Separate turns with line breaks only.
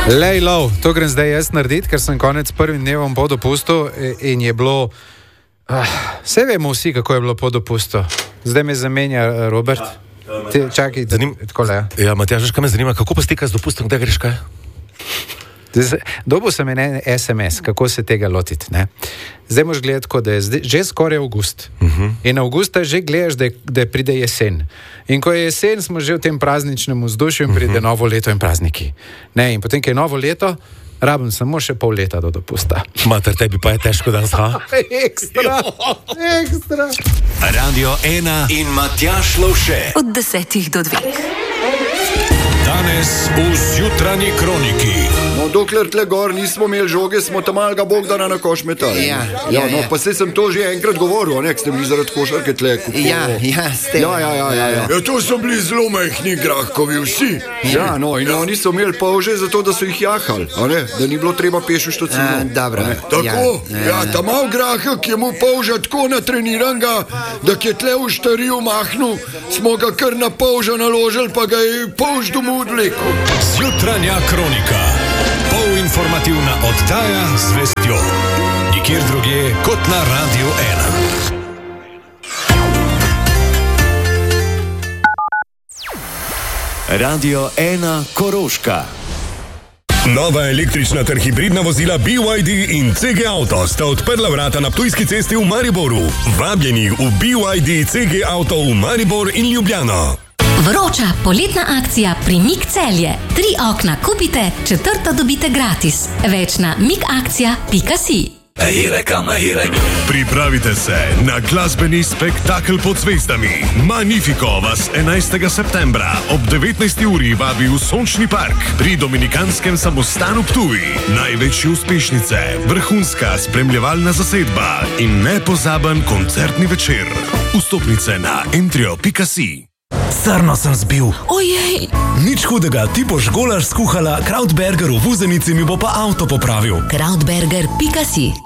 Lej, lov, to grem zdaj jaz narediti, ker sem konec prvim dnevom po dopustu in je bilo... Vse vemo vsi, kako je bilo po dopustu. Zdaj me zamenja Robert. Čakaj, tako le.
Ja, Matjaž, kaj me zanima, kako pa stika z dopustom, kdaj greš kaj?
Dobil sem en SMS, kako se tega lotiti. Ne? Zdaj moš gledati, da je že skoraj avgust. In avgusta že gledaš, da pride jesen. In ko je jesen, smo že v tem prazničnem vzdušju in pride novo leto in prazniki. Ne? In potem, ko je novo leto, rabim samo še pol leta do dopusta.
Mater, tebi pa je težko danes, ha?
Ekstra.
Radio 1 in Matjaž Lovše.
Od 10 do 2.
Danes v Zjutranji kroniki.
No, dokler tle gor nismo imeli žoge, smo tam malega Bogdana na koš metali.
Ja.
Pa se sem to že enkrat govoril, ne, ste bili zaradi košarke tle kupovali.
Ste.
Ja, to so bili zelo majhni grahkovi vsi. Ja, no, in oni so imeli polže zato, da so jih jahali, a ne, da ni bilo treba peš v štocino.
Dobro.
Tako, ta mal grahek je mu polža tako natreniranga, da je tle v štariju mahnil, smo ga kar na polža naložili, pa ga je polž domov odvlekel.
Zjutranja kronika. Polinformativna oddaja z vestjo. Nikjer drugje kot na Radio 1. Radio 1 Koroška.
Nova električna ter hibridna vozila BYD in CG Auto sta odprla vrata na Ptujski cesti v Mariboru. Vabljeni v BYD CG Auto v Maribor in Ljubljano.
Vroča poletna akcija Primik Celje. 3 okna kupite, 4. dobite gratis. Več na mikakcija.si.
Pripravite se na glasbeni spektakel pod zvezdami. Magnifico vas 11. septembra ob 19. uri vabi v Sončni park pri Dominikanskem samostanu Ptuj. Največje uspešnice, vrhunska spremljevalna zasedba in nepozaben koncertni večer. Vstopnice na entrio.si.
Srno sem zbil.
Ojej!
Nič hudega, ti boš golaž skuhala, Krautberger v vuzenici mi bo pa avto popravil.
Krautberger.si